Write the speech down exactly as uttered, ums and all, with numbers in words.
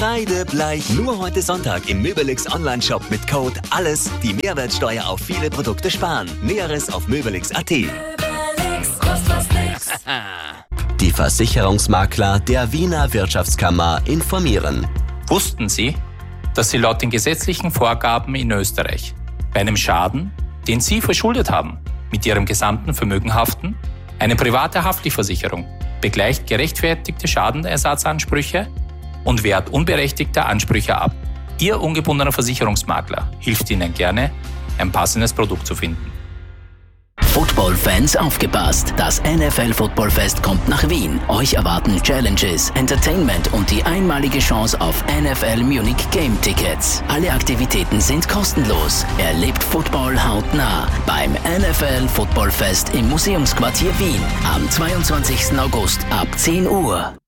Kreidebleich. Nur heute Sonntag im Möbelix Online-Shop mit Code ALLES die Mehrwertsteuer auf viele Produkte sparen. Näheres auf möbelix punkt at. Möbelix, kostet was nix. Die Versicherungsmakler der Wiener Wirtschaftskammer informieren. Wussten Sie, dass Sie laut den gesetzlichen Vorgaben in Österreich bei einem Schaden, den Sie verschuldet haben, mit Ihrem gesamten Vermögen haften? Eine private Haftpflichtversicherung begleicht gerechtfertigte Schadenersatzansprüche und wehrt unberechtigte Ansprüche ab. Ihr ungebundener Versicherungsmakler hilft Ihnen gerne, ein passendes Produkt zu finden. Football-Fans aufgepasst! Das N F L-Footballfest kommt nach Wien. Euch erwarten Challenges, Entertainment und die einmalige Chance auf N F L Munich Game Tickets. Alle Aktivitäten sind kostenlos. Erlebt Football hautnah beim N F L-Footballfest im Museumsquartier Wien am zweiundzwanzigsten August ab zehn Uhr.